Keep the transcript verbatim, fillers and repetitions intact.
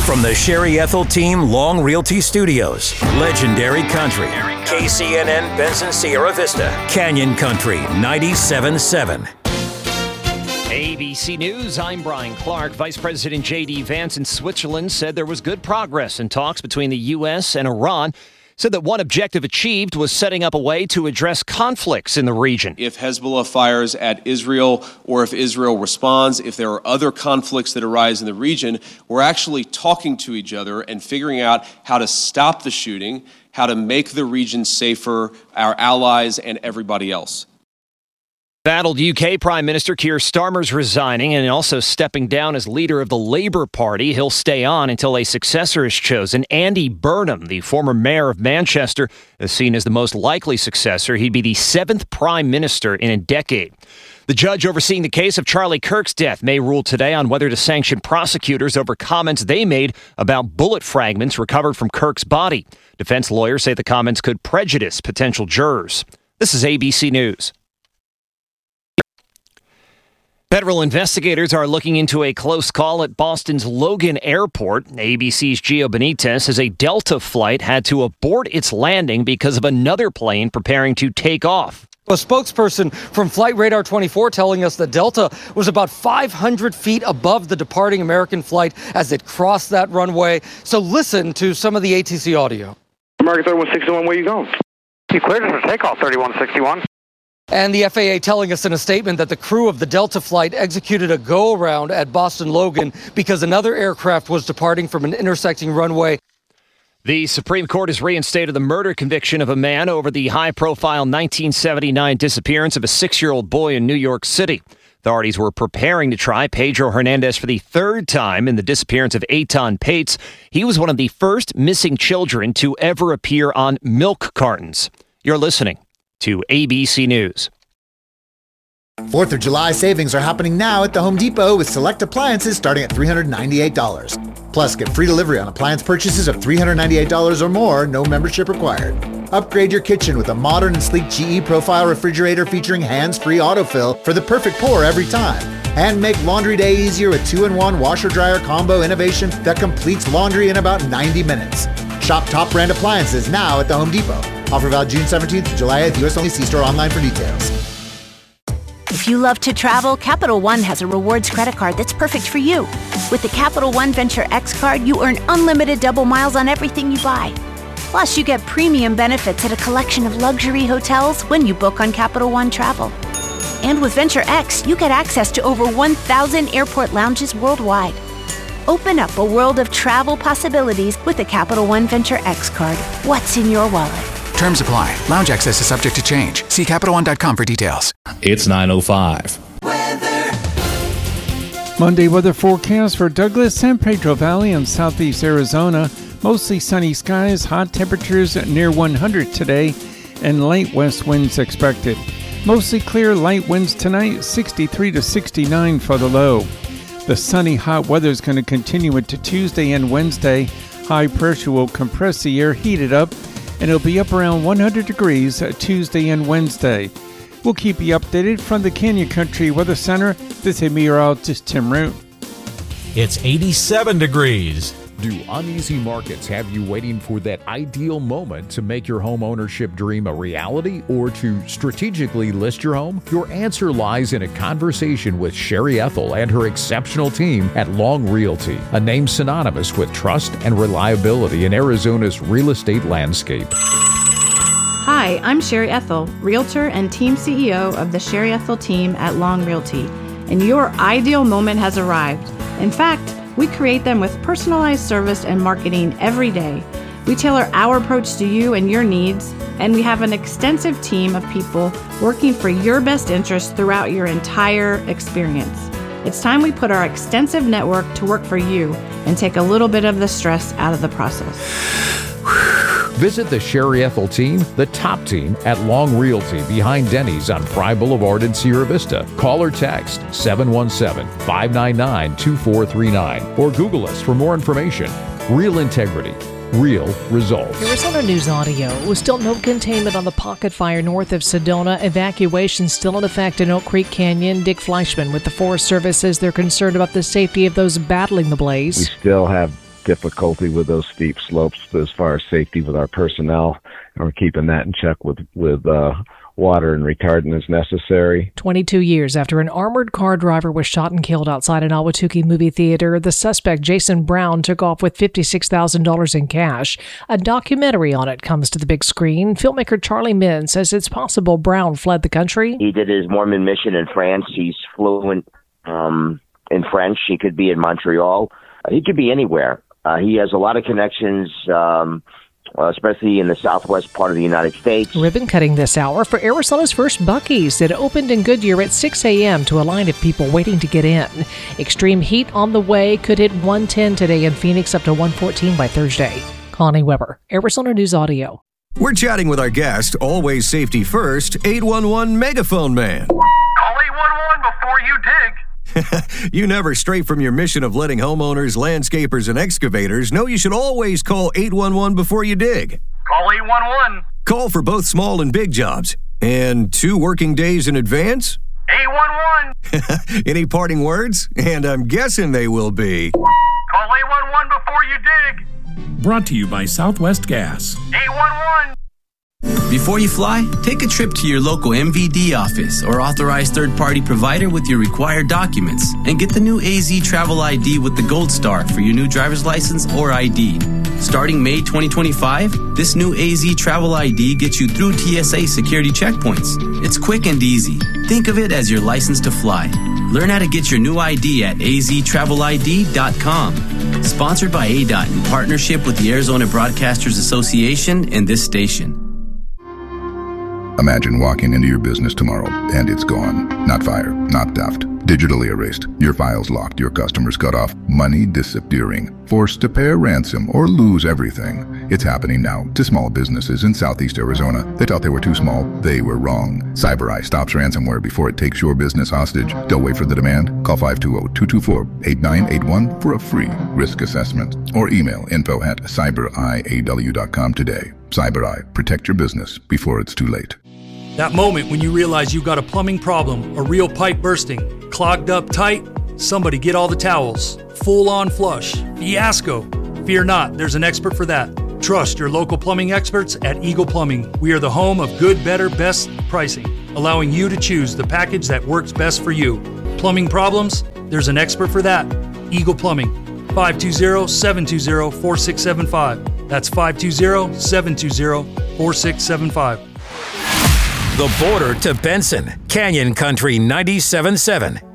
From the Sherry Ethel Team Long Realty Studios, Legendary Country, K C N N Benson Sierra Vista, Canyon Country ninety-seven point seven. A B C News, I'm Brian Clark. Vice President J D Vance in Switzerland said there was good progress in talks between the U S and Iran. Said that one objective achieved was setting up a way to address conflicts in the region. If Hezbollah fires at Israel or if Israel responds, if there are other conflicts that arise in the region, we're actually talking to each other and figuring out how to stop the shooting, how to make the region safer, our allies and everybody else. Battled U K Prime Minister Keir Starmer's resigning and also stepping down as leader of the Labour Party. He'll stay on until a successor is chosen. Andy Burnham, the former mayor of Manchester, is seen as the most likely successor. He'd be the seventh Prime Minister in a decade. The judge overseeing the case of Charlie Kirk's death may rule today on whether to sanction prosecutors over comments they made about bullet fragments recovered from Kirk's body. Defense lawyers say the comments could prejudice potential jurors. This is A B C News. Federal investigators are looking into a close call at Boston's Logan Airport. A B C's Gio Benitez says a Delta flight had to abort its landing because of another plane preparing to take off. A spokesperson from Flight Radar twenty-four telling us that Delta was about five hundred feet above the departing American flight as it crossed that runway. So listen to some of the A T C audio. American thirty-one sixty-one, where you going? You cleared it for takeoff, thirty-one sixty-one. And the F A A telling us in a statement that the crew of the Delta flight executed a go-around at Boston Logan because another aircraft was departing from an intersecting runway. The Supreme Court has reinstated the murder conviction of a man over the high-profile nineteen seventy-nine disappearance of a six-year-old boy in New York City. Authorities were preparing to try Pedro Hernandez for the third time in the disappearance of Eitan Pates. He was one of the first missing children to ever appear on milk cartons. You're listening to A B C News. fourth of July savings are happening now at the Home Depot with select appliances starting at three hundred ninety-eight dollars. Plus, get free delivery on appliance purchases of three hundred ninety-eight dollars or more, no membership required. Upgrade your kitchen with a modern and sleek G E Profile refrigerator featuring hands-free autofill for the perfect pour every time. And make laundry day easier with two in one washer-dryer combo innovation that completes laundry in about ninety minutes. Shop top brand appliances now at the Home Depot. Offer valid June seventeenth to July eighth. U S only. See store online for details. If you love to travel, Capital One has a rewards credit card that's perfect for you. With the Capital One Venture X card, you earn unlimited double miles on everything you buy. Plus, you get premium benefits at a collection of luxury hotels when you book on Capital One Travel. And with Venture X, you get access to over one thousand airport lounges worldwide. Open up a world of travel possibilities with the Capital One Venture X card. What's in your wallet? Terms apply. Lounge access is subject to change. See Capital One dot com for details. It's nine oh five. Weather. Monday weather forecast for Douglas, San Pedro Valley, and southeast Arizona. Mostly sunny skies, hot temperatures near one hundred today, and light west winds expected. Mostly clear, light winds tonight, sixty-three to sixty-nine for the low. The sunny, hot weather is going to continue into Tuesday and Wednesday. High pressure will compress the air, heat it up, and it'll be up around one hundred degrees Tuesday and Wednesday. We'll keep you updated from the Canyon Country Weather Center. This is meteorologist Tim Root. It's eighty-seven degrees. Do uneasy markets have you waiting for that ideal moment to make your home ownership dream a reality or to strategically list your home? Your answer lies in a conversation with Sherry Ethel and her exceptional team at Long Realty, a name synonymous with trust and reliability in Arizona's real estate landscape. Hi, I'm Sherry Ethel, Realtor and Team C E O of the Sherry Ethel team at Long Realty, and your ideal moment has arrived. In fact, we create them with personalized service and marketing every day. We tailor our approach to you and your needs, and we have an extensive team of people working for your best interests throughout your entire experience. It's time we put our extensive network to work for you and take a little bit of the stress out of the process. Visit the Sherry Ethel team, the top team at Long Realty behind Denny's on Fry Boulevard in Sierra Vista. Call or text seven one seven, five nine nine, two four three nine or Google us for more information. Real integrity, real results. Arizona News Audio. With still no containment on the pocket fire north of Sedona. Evacuation still in effect in Oak Creek Canyon. Dick Fleischman with the Forest Service says they're concerned about the safety of those battling the blaze. We still have difficulty with those steep slopes. But as far as safety with our personnel, and we're keeping that in check with with uh, water and retardant as necessary. twenty-two years after an armored car driver was shot and killed outside an Ahwatukee movie theater, the suspect, Jason Brown, took off with fifty-six thousand dollars in cash. A documentary on it comes to the big screen. Filmmaker Charlie Min says it's possible Brown fled the country. He did his Mormon mission in France. He's fluent um, in French. He could be in Montreal. Uh, he could be anywhere. Uh, he has a lot of connections, um, Uh, especially in the southwest part of the United States. Ribbon cutting this hour for Arizona's first Buc-ee's. It opened in Goodyear at six a.m. to a line of people waiting to get in. Extreme heat on the way, could hit one ten today in Phoenix, up to one fourteen by Thursday. Connie Weber, Arizona News Audio. We're chatting with our guest, always safety first, eight one one Megaphone Man. Call eight one one before you dig. You never stray from your mission of letting homeowners, landscapers, and excavators know you should always call eight one one before you dig. Call eight one one. Call for both small and big jobs. And two working days in advance? eight one one. Any parting words? And I'm guessing they will be. Call eight one one before you dig. Brought to you by Southwest Gas. eight one one. Before you fly, take a trip to your local M V D office or authorized third-party provider with your required documents and get the new A Z Travel I D with the Gold Star for your new driver's license or I D. Starting May twenty twenty-five, this new A Z Travel I D gets you through T S A security checkpoints. It's quick and easy. Think of it as your license to fly. Learn how to get your new I D at a z travel I D dot com. Sponsored by A D O T in partnership with the Arizona Broadcasters Association and this station. Imagine walking into your business tomorrow and it's gone. Not fire, not theft. Digitally erased. Your files locked, your customers cut off, money disappearing. Forced to pay a ransom or lose everything. It's happening now to small businesses in Southeast Arizona. They thought they were too small. They were wrong. CyberEye stops ransomware before it takes your business hostage. Don't wait for the demand. Call five two zero, two two four, eight nine eight one for a free risk assessment. Or email info at cyber eye a w dot com today. CyberEye. Protect your business before it's too late. That moment when you realize you've got a plumbing problem, a real pipe bursting, clogged up tight, somebody get all the towels, full on flush, fiasco. Fear not, there's an expert for that. Trust your local plumbing experts at Eagle Plumbing. We are the home of good, better, best pricing, allowing you to choose the package that works best for you. Plumbing problems? There's an expert for that. Eagle Plumbing, five two zero, seven two zero, four six seven five. That's five two zero, seven two zero, four six seven five. The border to Benson, Canyon Country ninety-seven point seven,